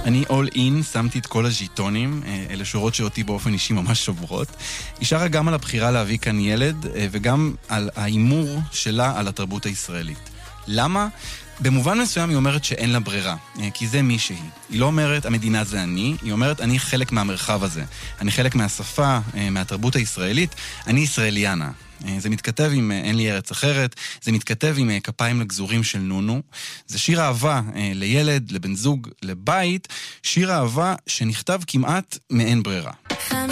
אני all in, שמתי את כל הז'יטונים, אלה שורות שאותי באופן אישי ממש שוברות. היא שרה גם על הבחירה להביא כאן ילד, וגם על האימור שלה על התרבות הישראלית. למה? במובן מסוים היא אומרת שאין לה ברירה, כי זה מי שהיא. היא לא אומרת, המדינה זה אני, היא אומרת, אני חלק מהמרחב הזה. אני חלק מהשפה, מהתרבות הישראלית, אני ישראליאנה. זה מתכתב עם אין לי ארץ אחרת, זה מתכתב עם כפיים לגזורים של נונו. זה שיר אהבה לילד, לבן זוג, לבית, שיר אהבה שנכתב כמעט מאין ברירה.